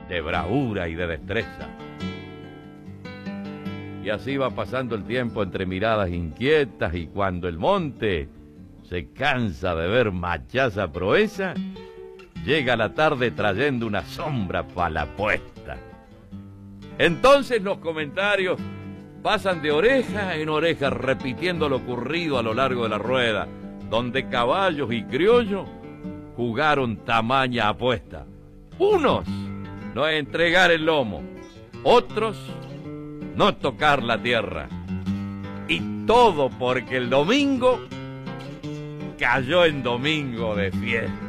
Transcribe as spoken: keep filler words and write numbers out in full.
de bravura y de destreza. Y así va pasando el tiempo entre miradas inquietas, y cuando el monte se cansa de ver machaza proeza, llega la tarde trayendo una sombra para la puesta. Entonces los comentarios pasan de oreja en oreja repitiendo lo ocurrido a lo largo de la rueda, donde caballos y criollos jugaron tamaña apuesta. Unos no entregar el lomo, otros no tocar la tierra. Y todo porque el domingo cayó en domingo de fiesta.